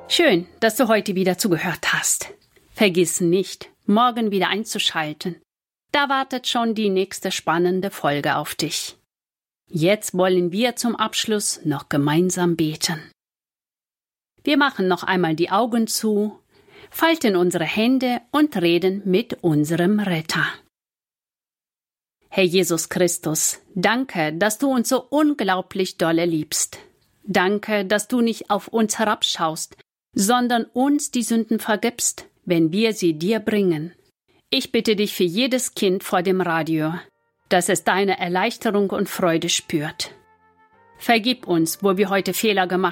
Schön, dass du heute wieder zugehört hast. Vergiss nicht, morgen wieder einzuschalten. Da wartet schon die nächste spannende Folge auf dich. Jetzt wollen wir zum Abschluss noch gemeinsam beten. Wir machen noch einmal die Augen zu, falten unsere Hände und reden mit unserem Retter. Herr Jesus Christus, danke, dass du uns so unglaublich dolle liebst. Danke, dass du nicht auf uns herabschaust, sondern uns die Sünden vergibst, wenn wir sie dir bringen. Ich bitte dich für jedes Kind vor dem Radio, dass es deine Erleichterung und Freude spürt. Vergib uns, wo wir heute Fehler gemacht